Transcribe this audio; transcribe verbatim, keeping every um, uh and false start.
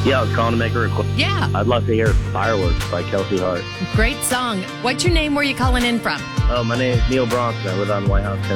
Yeah, I was calling to make a request. Yeah. I'd love to hear Fireworks by Kelsey Hart. Great song. What's your name? Where are you calling in from? Oh, my name is Neil Bronson. I live out in White House, Tennessee.